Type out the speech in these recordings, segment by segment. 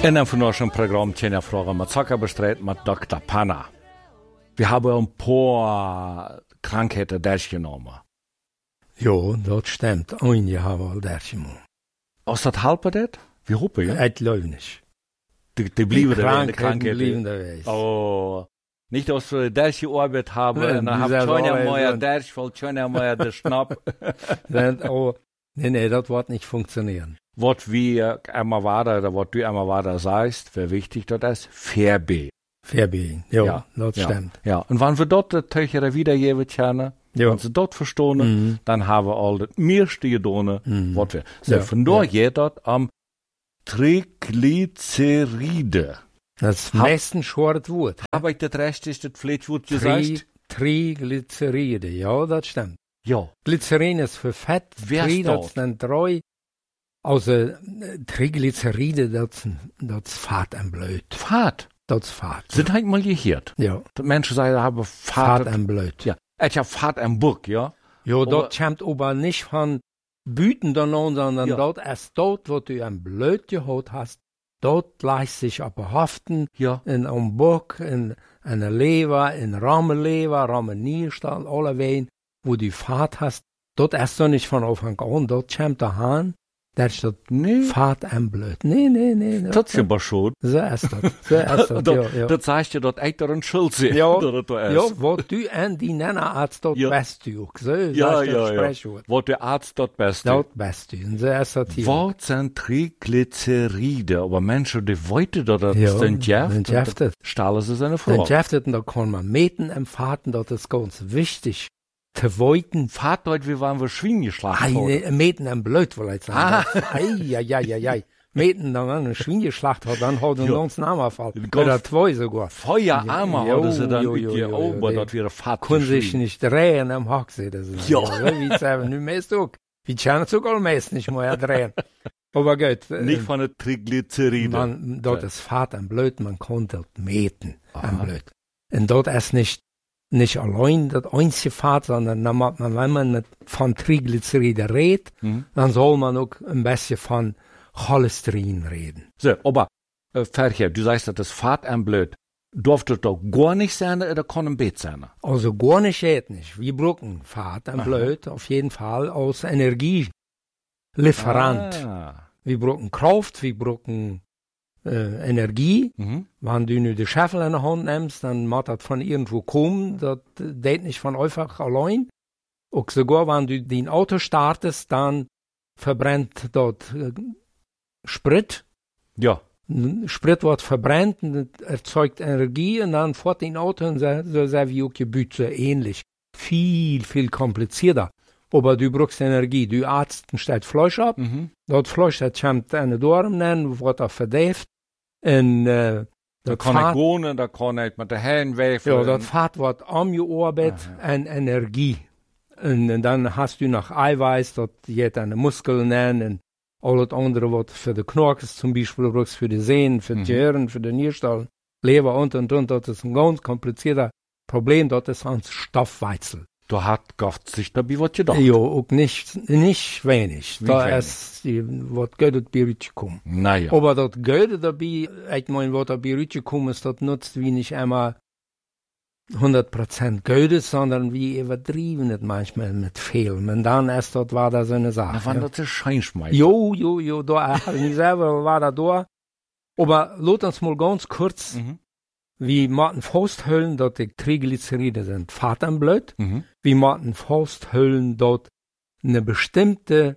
In einem von unserem Programm Tjena Fragen mit Zucker bestreit mit Dr. Panna. Wir haben ein paar Krankheiten durchgenommen. Ja, dat stimmt. Einige haben wir durchgenommen. Ist das halb das? Wie hoppen, ja? Het läuft nicht. Die bleiben da in der Krankheiten blieben Krankheit. da. Oh. Nicht, dass wir durchgearbeitet haben, Ja, und dann die haben selber schon auch einmal so. durchfällt, schon einmal der Schnapp. Nee, das wird nicht funktionieren. Was wir einmal weiter, oder was du einmal weiter sagst, wie wichtig das ist, Fairbe. Fairbeing, ja, das stimmt. Ja, und wenn wir dort die Töchter wiedergeben können, Ja. wenn sie dort verstehen, dann haben wir all das meiste getan, was wir. So, Ja, von da geht das am Triglyceride. Das meistens schwere Wort. Habe ich das richtig, das Fleischwort gesagt? Triglyceride, ja, das stimmt. Ja. Glycerin ist für Fett, Wer Tri, ist das das? sind drei. Also, Triglyceride, das ist Fett und Blut. Fahrt. Das ist Fett. Sind halt mal gehört. Ja, Die Menschen sagen, haben Fett Fahrt. und Blut. Ja. Ich habe Fahrt am Buck, ja. Ja, Aber- das kommt aber nicht von Büten danach, sondern Ja. dort erst dort, wo du ein Blut gehabt hast, dort lässt sich aber haften Ja. in einem Bock, in einer Leber, in Rahmenleber, Rahmennierstall, alle Wehen, wo du Fahrt hast, dort erst du nicht von Anfang an, dort kommt der Hahn, der ist dort Nee. Fahrt am Blut. Nee. Das ist aber schon. So ist das, ja. Das sagst du, dass ich da ein Schuld sehe. Ja, dass das ja, ist. was du an die Nennerarzt dort Ja. best du, so Ja, ist das ja. Sprechwort. Was der Arzt dort beste. Dort best du, und so ist das hier. Was sind Triglyceride? Aber Menschen, die wollten, dass das Ja, sind sind Jäftet. stahlen sie seine Den Frau. Jäftet, und da kann man meten empfaten, das ist ganz wichtig. Te woiten, Fahrt dort, wie waren wir Schwein geschlagen worden. eine meten am Blut, will ich sagen. Ei. Meten dann an ein Schwein geschlacht hat, dann hat er Ja. uns einen Anfall. Ganz- Oder zwei sogar. Feuerarmer Jo, haben sie dann jo, mit jo, dir jo, oben, jo, dass wir Fahrt Können sich nicht drehen am Haxe, das ist Ja. wie es eben nicht mehr ist auch. Wie können es auch allmäßig nicht mehr drehen. Aber gut, Nicht von der Triglyceride. man, dort ist Fahrt am Blut, man kann dort meten am Blut. Und dort ist nicht allein das einzige Fahrt, sondern dann macht man, wenn man von Triglyceride redet, dann soll man auch ein bisschen von Cholesterin reden. So, aber, Fercher, du sagst, das Fahrt am Blut. Durfte doch gar nicht sein, oder kann ein Bett sein? Also gar nicht geht nicht. Wir brauchen Fahrt am Blut auf jeden Fall als Energielieferant. Ah. Wir brauchen Kraft, wir brauchen Energie. Wenn du nur die Scheffel in der Hand nimmst, dann muss das von irgendwo kommen. Das geht nicht von einfach allein. Und sogar wenn du dein Auto startest, dann verbrennt dort Sprit. Ja. Sprit wird verbrennt und das erzeugt Energie und dann fährt dein Auto und so sehr wie auch Gebüt, so ähnlich. Viel komplizierter. Aber du brauchst Energie. Du Arzt stellt Fleisch ab. Dort Fleisch, das kommt eine Dorm nennen, wird er verdäft. Und, Da kann ich wohnen, da kann ich mit der Hände werfen. ja, das Fett wird angearbeitet an Energie. Und dann hast du noch Eiweiß, das geht eine Muskel nennen, und alles andere, was für die Knochen zum Beispiel brauchst, für die Sehnen, für die Gehirn, für den Nierstall, Leber und. Das ist ein ganz komplizierter Problem, das ist ein Stoffwechsel. Da hat Gott sich dabei was gedacht. Ja, auch nicht wenig. Da wenig. ist, was Geld bei rausgekommen. Naja. Aber das Geld dabei, ich meine, was dabei rausgekommen ist, das nutzt wie nicht einmal 100% Geld, sondern wie übertrieben es manchmal mit Fehlen. Und dann erst dort war da so eine Sache. Da waren das die Scheinschmeißer. Jo, da, ich selber war da. Aber lass uns mal ganz kurz, wie Martin Fausthöllen, dort die Triglyceride sind Fett am Blut, wie Martin Fausthöllen dort eine bestimmte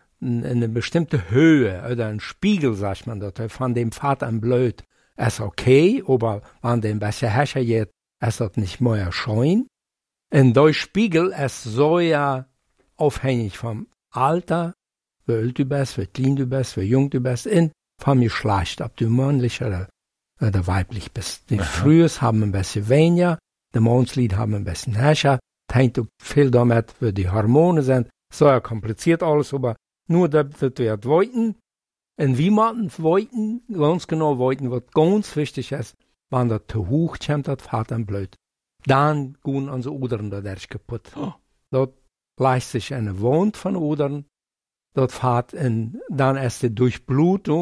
Höhe oder ein Spiegel, sagt man dort, von dem Fett am Blut ist okay, aber wenn dem besser herrscher geht, ist das nicht mehr schön. Und der Spiegel ist so ja aufhängig vom Alter, wie alt du bist, wie klein du bist, wie jung du bist, und vom Geschlecht, ob du männlich oder weiblich bist. Die Frühes haben ein bisschen weniger, die Mannslied haben ein bisschen herrscher, das hängt auch viel damit, wie die Hormone sind, so ja kompliziert alles, aber nur, dass wir wollten, und wie man wollten, ganz genau wollten, was ganz wichtig ist, wenn das zu hoch kommt, das Fett am Blut, dann gehen unsere Udern da kaputt. Dort leistet sich eine Wand von Udern, dort Fett, und dann ist die Durchblutung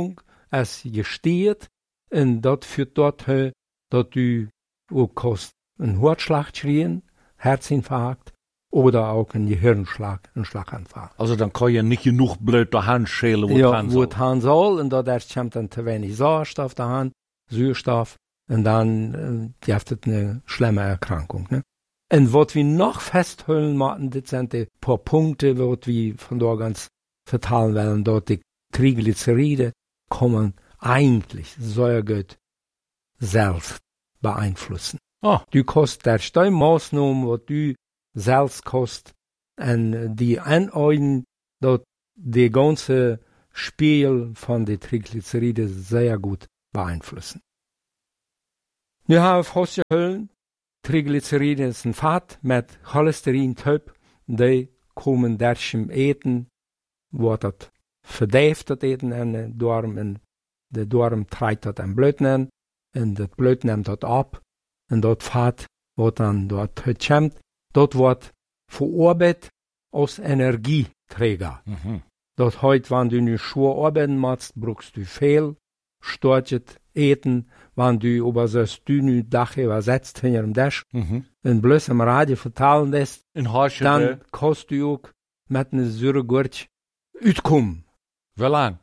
es gestiert und dort führt dort, dass du auch kannst einen Herzschlag kriegen, Herzinfarkt oder auch einen Gehirnschlag, einen Schlaganfall. Also dann kann je nicht genug Blut der Hand schälen, wo es Hand soll, und dort erst kommt dann zu wenig Sauerstoff der Hand, Sauerstoff, und dann gibt es eine schlimme Erkrankung. Ne? Und was wir noch festhalten müssen, das sind die paar Punkte, was wir von da ganz verteilen wollen, dort die Triglyceride kommen eigentlich sehr gut selbst beeinflussen. Oh. Du kannst der Maßnahmen, was du selbst kostet, und die Anordnung, dort die ganze Spiel von den Triglyceride sehr gut beeinflussen. Wir haben festgestellt, Triglyceride ist ein Fett mit Cholesterintyp, die kommen durch im Eten, wird das verdäft, das Eten in den Darm, und der Darm treibt das am Blut an, und das Blut nimmt das ab, und das Fett wird dann dort kommt, dort wird verarbeitet als Energieträger. Mhm. Dort heute, wenn du nicht schwer arbeiten machst, brauchst du viel, storchet eten, wenn du aber so dünne Dach übersetzt hinter dem Tisch, und bloß im Radio vertalen lässt, dann kannst du auch mit einer Säuregurke auskommen. Wie lang?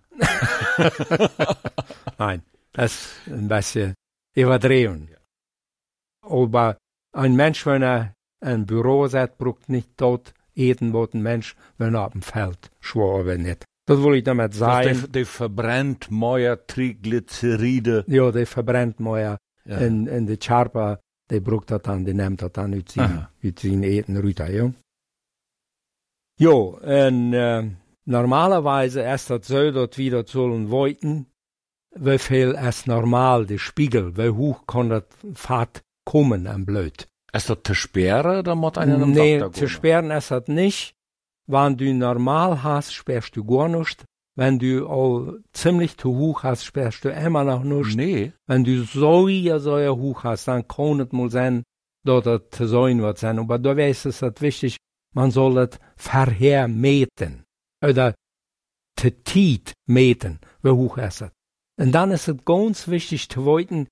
Nein, das ist ein bisschen überdrehen. Aber ein Mensch, wenn er ein Büro sitzt, braucht nicht dort eten, was ein Mensch, wenn er auf dem Feld schwer arbeitet. Das will ich damit sagen. Der verbrennt mehr Triglyceride. Ja, der verbrennt mehr. Ja. Und der Charpa, der braucht das dann, der nimmt das dann aus seinen Eten runter, ja. Ja, und normalerweise ist das so, dass wir das sollen wollten, wie viel ist normal, der Spiegel, wie hoch kann das Fett kommen am Blut. Ist das zu sperren, oder muss einer einem Nee, Doktor zu sperren ist das nicht. Wenn du normal hast, sperrst du gar nichts. Wenn du all ziemlich zu hoch hast, sperrst du immer noch nichts. Nee. Wenn du so hoch hast, dann kann es mal sein, dass das zu sein wird sein. Aber da ist es wichtig, man soll das vorher meten. Oder zu tief meten, wie hoch ist es. Und dann ist es ganz wichtig zu wissen,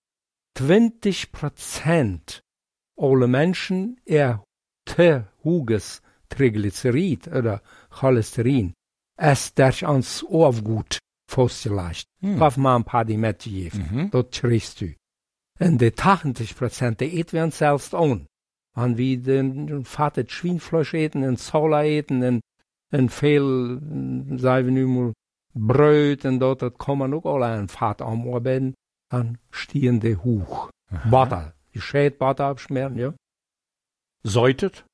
20% aller Menschen zu hohes Triglycerid oder Cholesterin ist durch uns Aufgut festgelegt. Kauf mal ein paar die mitgegeben. Das kriegst du. Und die 80%, die eten wir uns selbst an. Wenn wir den fettes Schweinfleisch eten, und Sola eten, und viel, sagen wir nun mal, Brot, und dort, das kann man auch alle ein Fett anarbeiten, dann stehen die hoch. Butter. Die Schäd Butter abschmieren, ja. Säutet?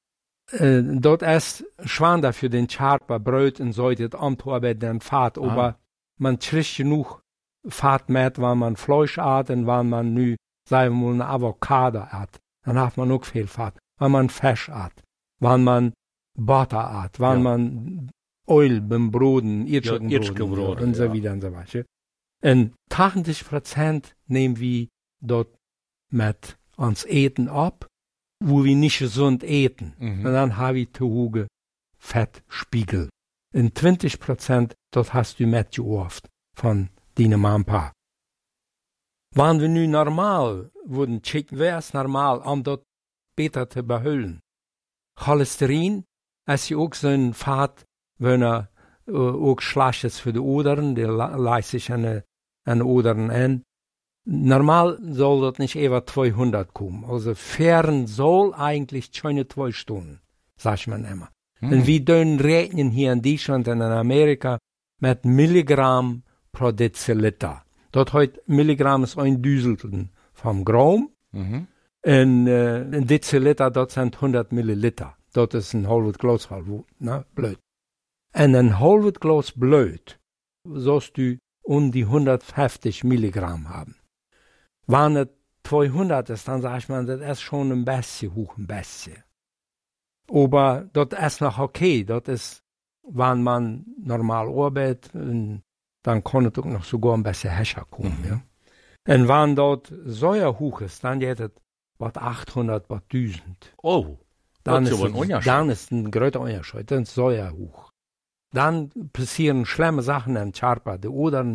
Dort ist schwander für den Charpa Brot und säutet anzuarbeiten im Fett, aber man kriegt genug Fett mit, wenn man Fleisch hat und wenn man nu, sagen wir mal, eine Avocado hat, dann hat man auch viel Fett. Wenn man Fisch hat, wenn man Butter hat, wenn man Öl beim Broden, Irrschenbrot und so weiter und so weiter. Und 80% nehmen wir dort mit uns Eten ab, wo wir nicht gesund eten. Und dann habe ich zu hohe Fettspiegel. In 20%, dort hast du mitgeoft von deinem Mama. Wenn wir nun normal würden checken, wäre es normal, um dort besser zu behüllen. Cholesterin ist ja auch so ein Fett, wenn er auch schlecht ist für die Odern, der leitet sich an Odern an. Normal soll das nicht über 200 kommen. Also fern soll eigentlich schon 2 Stunden, sagt man immer. Und wir rechnen hier in Deutschland und in Amerika mit Milligramm pro Deziliter. Dort heute Milligramm ist ein Düselten vom Gramm. Und ein Deziliter, dort sind 100 Milliliter. Dort ist ein halbes Glas voll, ne, Blut. Und ein halbes Glas Blut sollst du die 150 Milligramm haben. Wenn es 200 ist, dann sagt man, das ist schon ein bisschen hoch, ein bisschen. Aber das ist noch okay. Das ist, wenn man normal arbeitet, dann kann es auch noch sogar ein bisschen höher kommen. Ja? Und wenn dort Säure hoch ist, dann geht es was 800, was 1000. Oh, dann ist ein größer Unterschied. Dann ist Säure hoch. Dann passieren schlimme Sachen im Charpa. Die Odern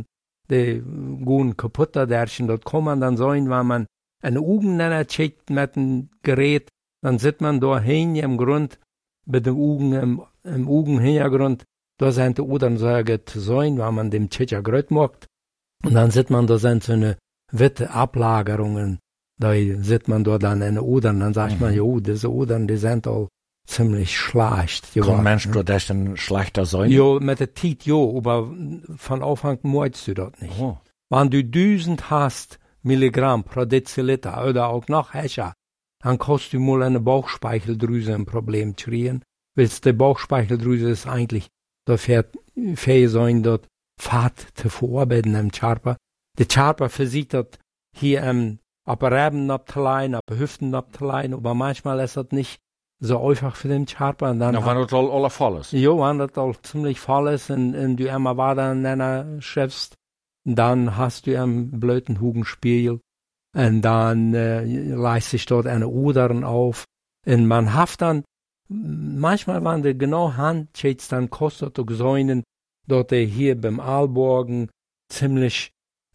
die guten kaputter derchen dort kommen, dann sollen, wenn man eine Augen checkt mit dem Gerät, dann sieht man da hin im Grund, mit dem Augen, im Augenhintergrund, da sind die Udern so zu sein, wenn man dem Tschitcher Gröt macht. Und dann sieht man, da sind so eine witte Ablagerungen, da sieht man da dann eine Udern, dann sagt man, jo, diese Udern, die sind all ziemlich schlecht. Kann Mensch da das denn schlechter sein? Jo, mit der Tiet, jo, aber von Anfang möchtest du das nicht. Oh. Wenn du 1000 hast, Milligramm pro Deziliter oder auch noch höher, dann kannst du mal eine Bauchspeicheldrüse ein Problem kriegen. Weil die Bauchspeicheldrüse ist eigentlich dafür fähig sein, dort Fett zu verarbeiten im Körper. Der Körper versieht das hier ab Reben abzuleihen, ab Hüften abzuleihen, aber manchmal ist das nicht so einfach für den Körper. Und dann wenn das all voll ist. Jo, wenn das all ziemlich voll ist und du immer weiter nennen schaffst, dann hast du einen blöden Hugenspiegel und dann leist sich dort eine Udern auf und man haft dann manchmal, wenn du genau handschätzt, dann kostet es Säunen, dort hier beim Aalborgen ziemlich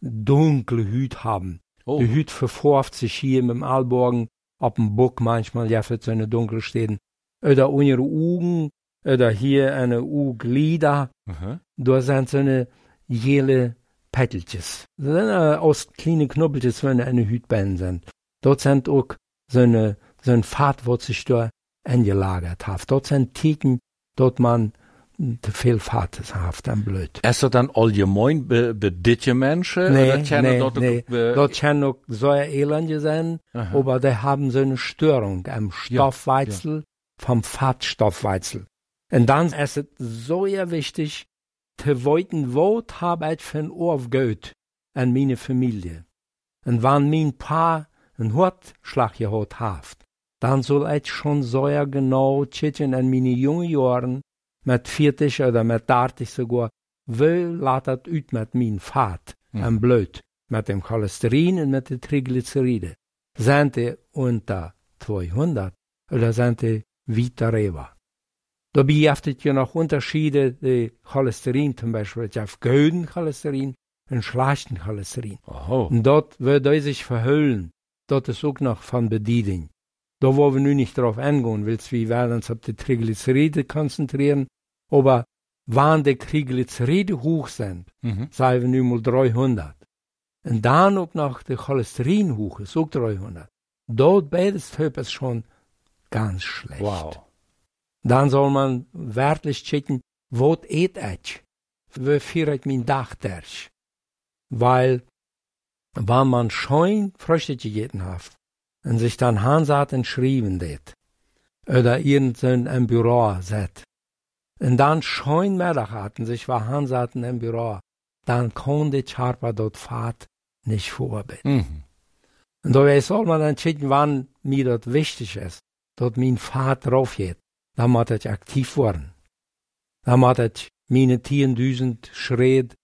dunkle Hüt haben. Oh. Die Hüt verforft sich hier mit dem Aalborgen, ab dem Buck manchmal, ja, für so eine dunkle Steden. Oder unsere Augen, oder hier eine Auglieder, da sind so eine jele Petteltjes. Aus kleinen Knubbeltjes, wenn eine Hütbein sind. Dort sind auch so ein Fahrt, wo sich da eingelagert hat. Dort sind Tiken, dort man te viel Fahrt hat, dann blöd. Ist das dann allgemein bei ditje Menschen? Nee. Dort können auch so Elende sein, aber die haben so eine Störung am Stoffwechsel, vom Fettstoffwechsel. Und dann ist es so wichtig, zu wissen, was habe ich für ein Aufgehört an meine Familie. Und wenn mein Paar ein Hortschlag gehabt hat, dann soll ich schon so genau checken an meine jungen Jahren, mit 40 oder mit 30 sogar, wie lässt das ut mit mein Fett am Blut, mit dem Cholesterin und mit den Triglyceriden. Sind die unter 200 oder sind die weiter drüber? Dabei gibt es ja noch Unterschiede, die Cholesterin zum Beispiel, ich habe guten Cholesterin und schlechten Cholesterin. Oh. Und dort wird er sich verhüllen. Dort ist auch noch von Bedienung. Da wollen wir nun nicht drauf eingehen, weil wir werden uns auf die Triglyceride konzentrieren. Aber wenn die Triglyceride hoch sind, sagen wir nun mal 300. Und dann auch noch der Cholesterin hoch ist, auch 300. Dort beides Typ ist schon ganz schlecht. Wow. Dann soll man wirklich checken, was ich? Wie führt mein Dach durch? Weil, wenn man schon Früchte gegessen hat, und sich dann Hansat schreiben det, oder irgendein im Büro set, und dann schon Mittag hatten sich war Hansat im Büro, dann kann die Körper dort Fahrt nicht vorbereiten. Und da soll man dann checken, wann mir dort wichtig ist, dort mein Fahrt drauf geht, dann muss ich aktiv werden. Dann muss ich meine 10.000 Schritt,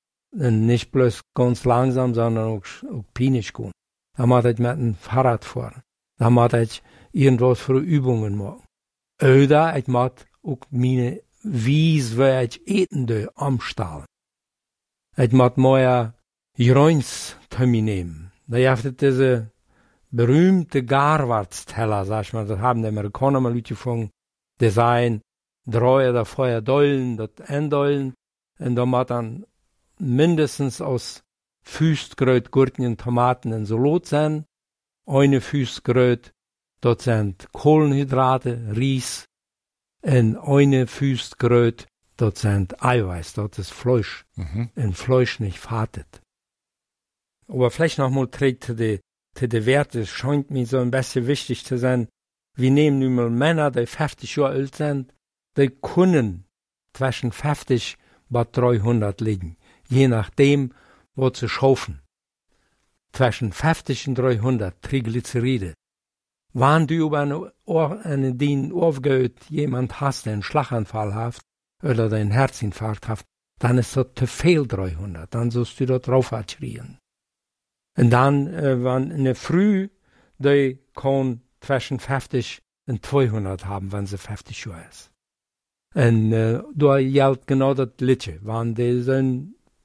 nicht bloß ganz langsam, sondern auch pinisch gehen. Dann muss ich mit dem Fahrrad fahren. Dann muss ich irgendwas für Übungen machen. Oder ich muss auch meine Wies, wie ich eten will, umstellen. Ich muss mehr Joins zu mir nehmen. Da gibt es diese berühmte Garwartsteller, sag ich mal, das haben die Amerikaner mal gefunden. Die seien 3 oder 4 Dollen, das Endollen, und da muss dann mindestens aus Füßgröt, Gurken, Tomaten und Salat sein. Eine Füßgröt, dort sind Kohlenhydrate, Reis. Und eine Füßgröt, dort sind Eiweiß, dort ist Fleisch. Und Fleisch nicht fatet. Aber vielleicht noch mal trägt zu den Werten, scheint mir so ein bisschen wichtig zu sein. Wir nehmen nun mal Männer, die 50 Jahre alt sind, die können zwischen 50 bis 300 liegen. Je nachdem, wo sie schaufen. Zwischen 50 und 300 Triglyceride. Wenn du über den aufgehört jemand hast, der einen Schlaganfall hat, oder den Herzinfarkt hat, dann ist das zu viel 300. Dann sollst du da drauf schreien. Und dann, wenn in der Früh, die kann zwischen 50 und 200 haben, wenn sie 50 Jahre ist. Und da gilt genau das Gleiche. Wenn die so ein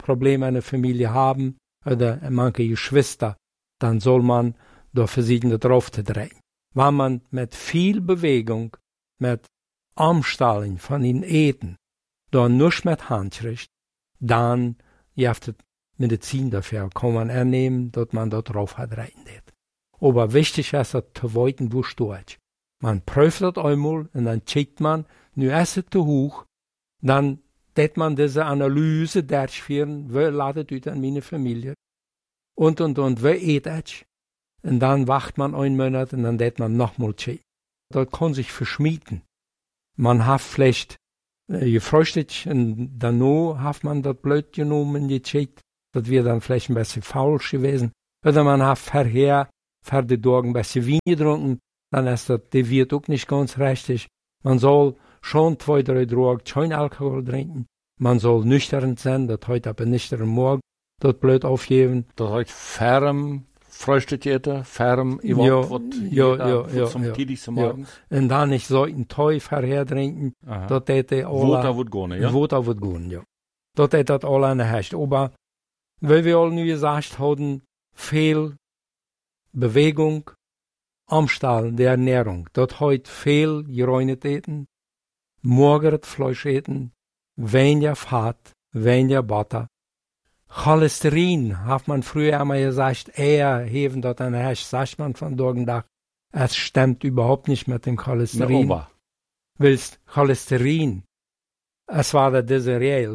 Problem eine Familie haben oder manche Geschwister, dann soll man da versuchen, drauf zu drehen. Wenn man mit viel Bewegung, mit Umstellen von den Eten, da nicht mit Handschrift, dann habt Medizin dafür, kann man ernehmen, dass man da drauf hat rein. Aber wichtig ist, zu weiten, wo steht. Man prüft das einmal und dann checkt man, nu ist es zu hoch, dann tät man diese Analyse durchführen, wie ladet ihr an meine Familie und, wie eht es? Und dann wacht man einen Monat und dann tät man nochmal checken. Das kann sich verschmieden. Man hat vielleicht gefrühstückt und danach hat man das blöd genommen, gecheckt, das wird dann vielleicht ein bisschen falsch gewesen. Oder man hat vorher, für die Tage ein bisschen Wein getrunken, dann ist das, die wird auch nicht ganz richtig. Man soll schon 2, 3 Tage kein Alkohol trinken. Man soll nüchtern sein, das heute aber nicht am Morgen, das blöd aufgeben. Das heute ferm Frühstück eten, ferm, zum tidigsten Morgens. Und dann nicht so ein Teu vorher trinken, das hätte alle. Water wird gehen, ja? Water wird gehen, ja. Das hätte das alle an der Hecht. Aber, weil wir alle nu gesagt haben, viel Bewegung, Umstellen der Ernährung. Das heute viel geräunet eten, morgen Fleisch eten, weniger Fett, weniger Butter. Cholesterin, hat man früher einmal gesagt, eher heben dort an der Hecht, sagt man von Tag. Es stimmt überhaupt nicht mit dem Cholesterin. Willst Cholesterin, es war da diese Regel,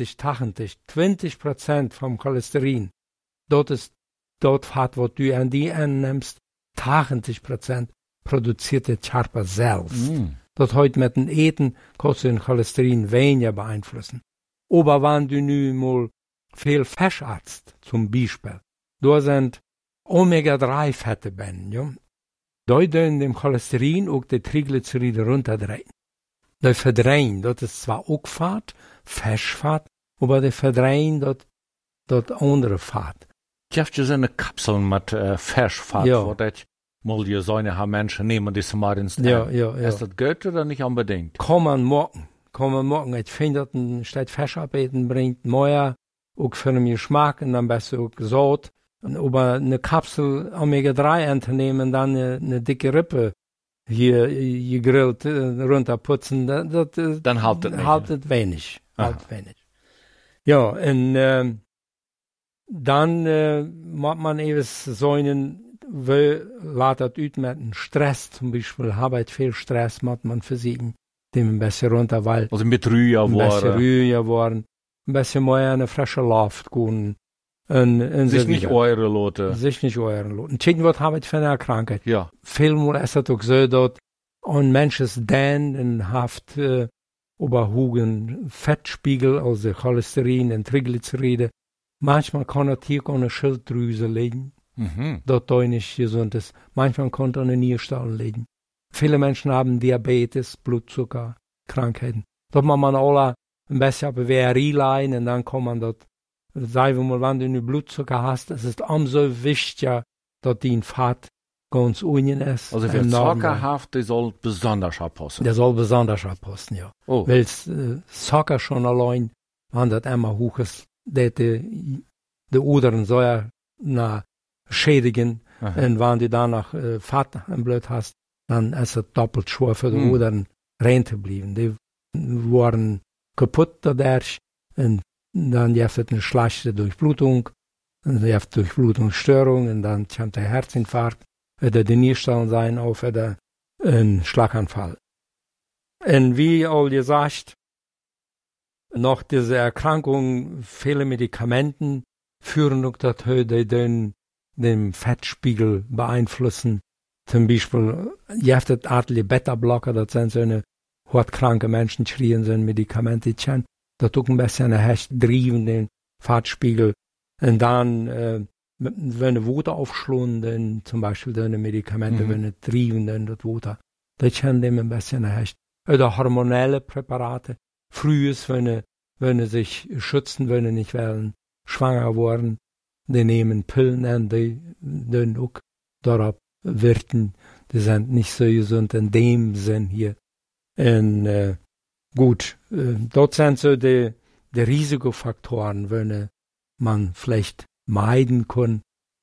20% vom Cholesterin, dort ist dort Fett, was du an die nimmst, 80% produziert der Körper selbst. Das heute mit dem Eten kannst du den Cholesterin weniger beeinflussen. Aber wenn du nun mal viel Fisch isst, zum Beispiel, da sind Omega-3-Fette drin, ja. Da können dem Cholesterin auch die Triglyceride runterdrehen. Die verdrehen, das ist zwar auch Fett, Fischfett, aber die verdrehen das andere Fett. Gibt es eine Kapsel mit Fischfett, wo das mal die Säune haben Menschen nehmen, die sie mal ins Ja. Ist das gut oder nicht unbedingt? Kann man machen. Ich finde, dass ein Stück Fisch abeten bringt mehr, auch für den Geschmack und dann besser auch gesund. Aber eine Kapsel Omega-3 einzunehmen, dann eine dicke Rippe hier gegrillt runterputzen, dann haltet wenig. Ja, und dann macht man eben Säunen, lässt das ut mit einem Stress, zum Beispiel, habe viel Stress, macht man für sie, dem ein bisschen runter, weil also mit ruhiger worden, ein bisschen mehr eine frische Luft gehen. Sich nicht eure Leute. Checken, was habe ich für eine Krankheit? Ja. Vielmal ist das auch so, dass ein Mensch ist dann in Haft überhohen Fettspiegel, also Cholesterin und Triglyceride. Manchmal kann er hier eine Schilddrüse liegen, das da nicht gesund ist. Manchmal kann er eine Nierstall liegen. Viele Menschen haben Diabetes, Blutzucker, Krankheiten. Da muss man alle ein bisschen auf WRI leihen und dann kann man das, sagen wir mal, wenn du eine Blutzucker hast, es ist umso wichtiger, dass die Fett ganz unten ist. Also wer zuckerhaft, der soll besonders aufpassen. Ja. Oh. Weil Zucker schon allein, wenn das immer hoch ist, die Udern soll ja schädigen. Und wenn du danach Fett im Blut hast, dann ist es doppelt schwer für die Udern rein zu bleiben. Die waren kaputt dadurch und dann gibt es eine schlechte Durchblutung, und dann gibt es Durchblutungsstörung und dann kommt der Herzinfarkt oder die Nierstellen sein auf oder ein Schlaganfall. Und wie all gesagt, noch diese Erkrankung, viele Medikamenten führen auch dazu, die den Fettspiegel beeinflussen. Zum Beispiel, ihr habt das artige Beta-Blocker, das sind so eine hartkranke Menschen, schreien so ein Medikamente, das tut ein bisschen hecht driven den Fettspiegel. Und dann, wenn eine Wuter aufschlungen, dann zum Beispiel deine Medikamente, wenn eine driven, dann das Wuter, das kann dem ein bisschen hecht. Oder hormonelle Präparate. Frühes, wenn sich schützen, wenn nicht werden, schwanger worden, die nehmen Pillen an, die auch darauf wirken, die sind nicht so gesund in dem Sinn hier. Und gut, dort sind so die Risikofaktoren, wenn man vielleicht meiden kann.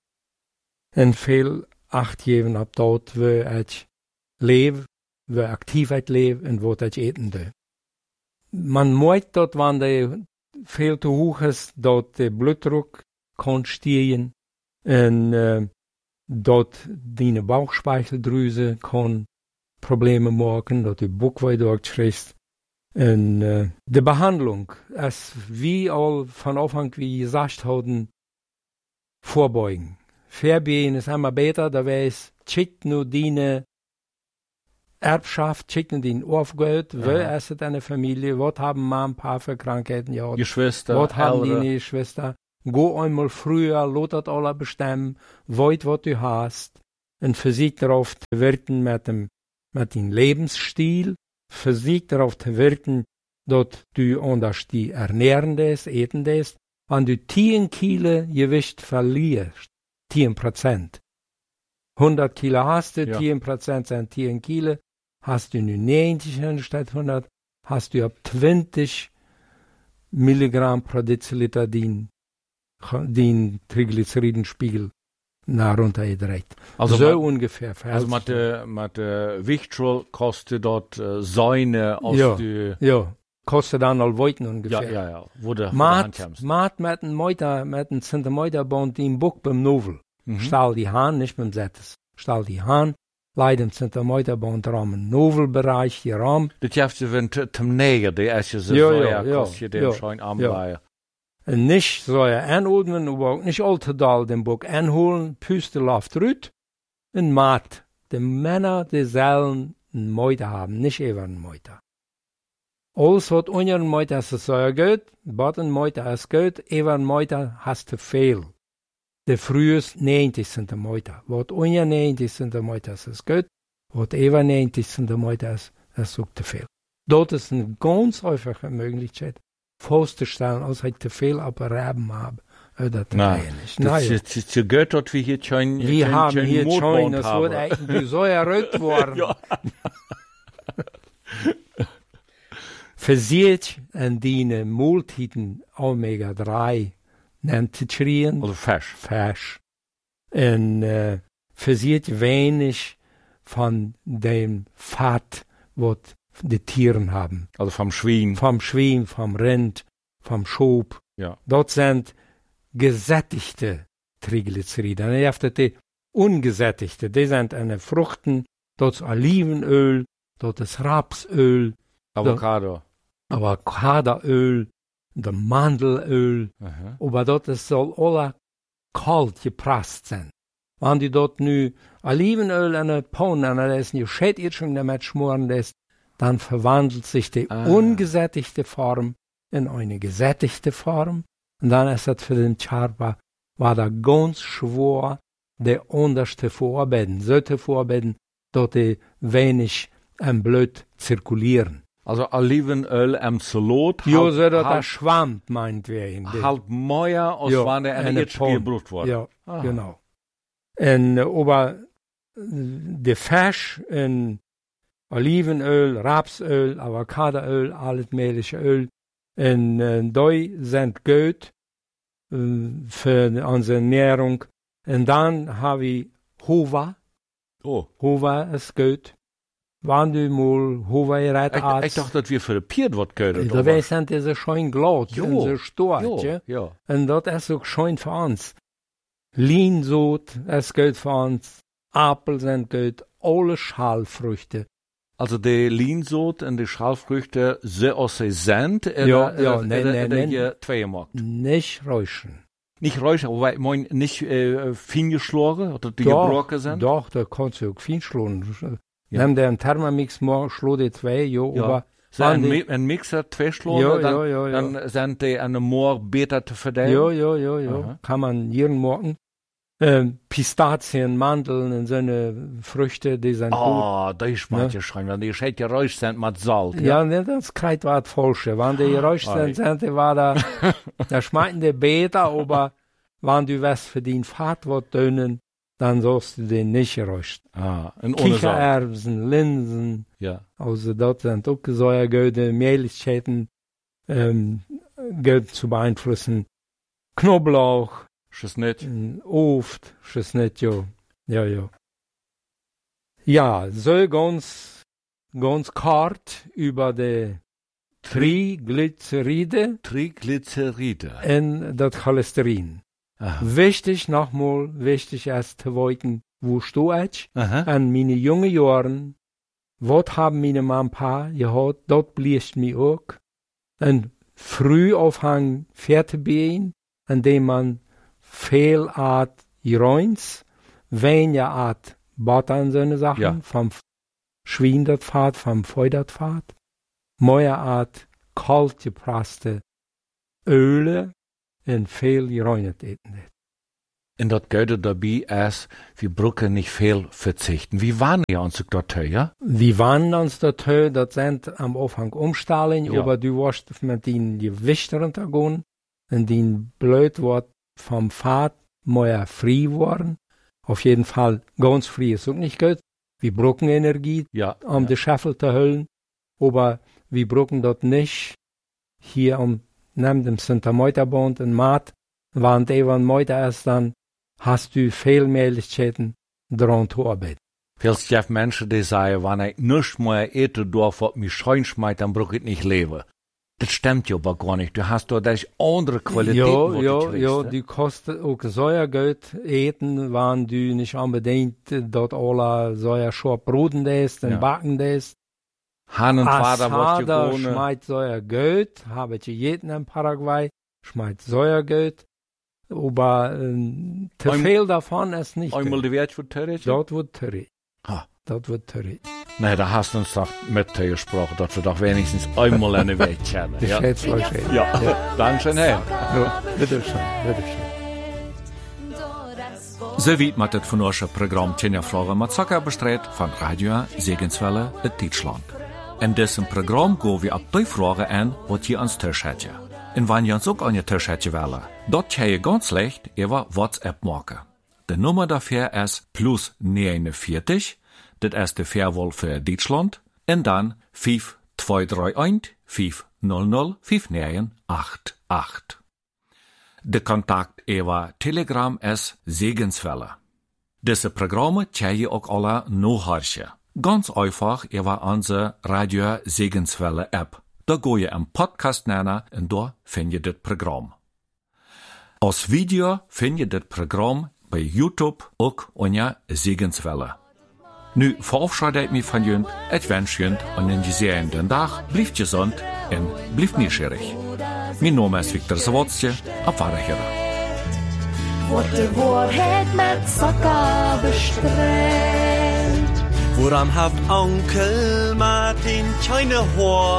En viel acht geben ab dort, wo ich lebe, wo Aktivität lebe und wo ich eten will. Man muss dort, wenn der viel zu hoch ist, dort der Blutdruck kann stehen und dort die Bauchspeicheldrüse kann Probleme machen, dort die Bauchweh durchschießt. Und die Behandlung, es wie all von Anfang, wie gesagt haben, vorbeugen. Verbehen ist immer besser, da weiß, schickt nur die Erbschaft, schickt nur den Aufgeld, wo ist es eine Familie, was haben wir ein paar für Krankheiten, ja. Geschwister, was haben die Geschwister. Go einmal früher, lot das alle bestimmen, wollt, was du hast, und versucht darauf zu wirken mit dem Lebensstil, versucht darauf zu wirken, dass du anders die ernähren des, eten des, wenn du 10 Kilo Gewicht verlierst, 10%. 100 Kilo hast du, 10% sind 10 Kilo, hast du nur 90 anstatt 100, hast du ab 20 Milligramm pro Deziliter den Triglyceridenspiegel nach runtergedreht. Also so ungefähr. Also mit der Wichtschul kostet dort Säune aus Ja, kostet dann all Weiten ungefähr. Ja. Wo der Maat mit dem Zentimeterband im Buck beim Novel. Stahl die Hahn, nicht beim Settes. Stahl die Hahn, leider im Zentimeterband Rahmen Novelbereich, die Rahmen. Das hast du, wenn zum Näger, der ist ja so kostet den Schein anbleiben. Nicht so anordnen, aber auch nicht allzu den Buck anholen, Püste läuft rüt, und Maat. Die Männer, die sollen einen Meuter haben, nicht eben einen Meuter. Alles, was unter einen Meuter ist, ist so gut, was ein Meuter ist gut, eben ein Meuter hast du viel. Der frühest 90 Zentimeter. Was unter 90 Zentimeter ist gut, was eben 90 Zentimeter ist, das ist zu viel. Dort ist eine ganz einfache Möglichkeit, vorzustellen, als ich zu viel Apparaten habe. Das ist zu gut, dass wir hier schon wir haben hier schon, das wird eigentlich so errötet worden. Ja. Versiert an die Multiten Omega-3 nennt zu schreien. Also Fisch. Und versiert wenig von dem Fett, was die Tiere haben. Also vom Schwein. Vom Rind, vom Schop. Ja. Dort sind gesättigte Triglyceride. Und ihr habt die ungesättigte. Die sind eine Fruchten, dort ist Olivenöl, dort ist Rapsöl. Avocadoöl, der Mandelöl. Aber dort soll alle kalt gepresst sein. Wenn die dort nu Olivenöl an der Pone, an der ist nicht Schädchen damit schmoren lässt, dann verwandelt sich die ungesättigte Form in eine gesättigte Form. Und dann ist das für den Charpa, war da ganz schwer, der unterste Vorbeiden, sollte Vorbeiden, dort die wenig am Blut zirkulieren. Also Olivenöl am Salat. Ja, so dass das schwammt, meint wir. Halt mehr, als wenn der eine gebraucht wurde. Ja, genau. Und aber der Fisch in Olivenöl, Rapsöl, Avocadoöl, alles mögliche Öl, und die sind gut für unsere Ernährung. Und dann habe ich Hova. Hova ist gut. Wenn du mal Hova hast. Ich dachte, dass wir für die Piert was gehört. Da sind diese schön glatt und so stark. Ja. Und das ist auch schön für uns. Linsot ist gut für uns. Apfel sind gut. Alle Schalfrüchte. Also die Linsot und die Schalfrüchte, so als sie sind, nein. Zwei gemacht. Nicht räuschen. Nicht räuschen, aber ich meine nicht fein geschlagen, oder die gebrochen sind? Doch, da kannst du auch fein schlagen. Nimm den Thermomix morgen, schlag die zwei, aber so ein Mixer, zwei schlagen, dann sind die an dem Morgen besser zu verteilen? Ja. Kann man jeden Morgen. Pistazien, Mandeln und so eine Früchte, die sind gut. Das schmeckt ja schreien, wenn die schön geräuscht sind mit Salz. Ja, das kriegt was Falsches. Wenn die geräuscht sind, da schmecken die besser, aber wenn du was für den Fahrt dünnen, dann sollst du den nicht geräuscht. Kichererbsen, Linsen, also dort sind auch Säuregöde, Mehligkeiten, gut zu beeinflussen. Knoblauch, Geschnit. Oft, geschnit, ja. Ja. Ja, so ganz kort über die Triglyceride und das Cholesterin. Aha. Wichtig ist zu wissen, wo stehe ich? An meine jungen Jahren, was haben meine Mama und Papa gehabt, dort blieb mir auch. Und früh aufhang Pferdebeen, an dem man viel Art Joins, weniger Art Butter und so eine Sachen, Ja. vom Schwein das Fahrt, vom Feu das Fahrt, mehr Art kalt gepresste Öle und viel geräunet eten. Und das geht dabei ist, wir brauchen nicht viel verzichten. Wie waren die uns dort, ja? Wir waren uns dort, das sind am Anfang Umstellen, Ja. aber du warst mit den Gewicht runtergegangen und den blöd wird vom Fahrt mehr frei worden. Auf jeden Fall ganz frei ist auch nicht gut. Wir brauchen Energie, Ja. um die Scheffel zu hüllen, aber wir brauchen dort nicht hier neben dem Santa Moita-Band in Maat, wenn die von Moita ist, dann hast du viel Möglichkeiten, daran zu arbeiten. Vieles gibt Menschen, die sagen, wenn ich nichts mehr esse, darf, was mich schein schmeißt, dann brauche ich nicht leben. Das stimmt ja aber gar nicht. Du hast doch andere Qualitäten. Ja, du kannst auch Säuergeld eten, wenn du nicht unbedingt dort alle Säuerschorbruden isst und backen isst. Han und Vater, was du Asada gewohnt. schmeißt Säuergeld, habe ich jeden in Paraguay, schmeißt Säuergeld. Aber zu viel davon ist nicht Einmal gut. die Wert für Territ? Dort wird Terry. Ha. Dort wird Terry. Nee, da hast du uns doch mit gesprochen, dass wir doch wenigstens einmal eine Welt kennen. Die Ja, Schätzfleisch. ja. Dankeschön, hey. Ja, bitteschön. So weit mit das von unserem Programm Tjenja Fragen mit Zucker bestreut von Radio Segenswelle in Deutschland. In diesem Programm gehen wir auf die Fragen an, was ihr ans Tisch hättet. Und wenn ihr uns auch an den Tisch hättet wollen, dort könnt ihr ganz leicht über WhatsApp machen. Die Nummer dafür ist +49, das ist die Fairwahl für Deutschland, und dann 5231 500 5988. Der Kontakt über Telegram ist Segenswelle. Diese Programme könnt ihr auch alle nachhören. Ganz einfach über unsere Radio Segenswelle App. Da geht ihr im Podcast nennen und da findet ihr das Programm. Als Video findet ihr das Programm bei YouTube auch unter Segenswelle. Nu verabschiede ich mich von Jünd. Ich wünsche Jünd einen gesegneten Tag. Bleibt gesund und bleibt neugierig. Mein Name ist Viktor Zawodski. Auf Wiedersehen. Wordt de waarheid met Zucker bestreelt. Woran haft Onkel Martin keine Haar?